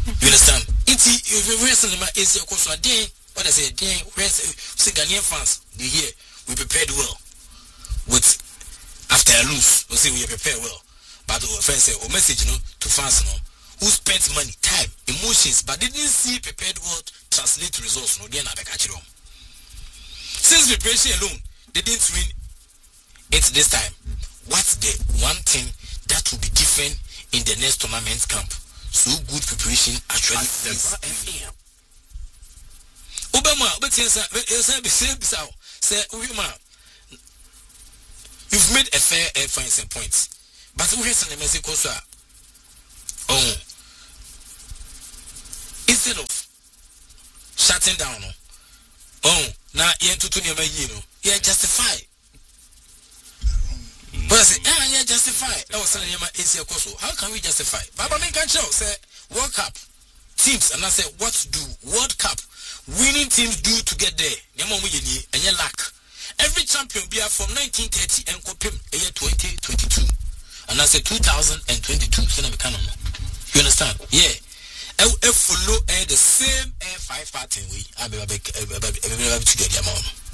You understand? If wrestling is a course of day, what I say, day, Ghanaian fans, they hear, we prepared well. With after I lose, we say we prepare well. But friends say, message to fans who spent money, time, emotions, but didn't see prepared well translate results. They are not catch them. Since preparation alone, they didn't win it this time. What's the one thing that will be different in the next tournament camp? So good preparation actually is. Obama, but yes, say, you've made a fair find some points, but who has an amazing course? Oh, instead of shutting down, now you're justify. But I say, yeah, justify. I was saying, how can we justify? Baba make a show, say, World Cup teams, and I say, what do World Cup winning teams do to get there? And you lack. Every champion be from 1930 and compare year 2022. And I say 2022. You understand? Yeah. I follow the same 5 pattern we. I be together.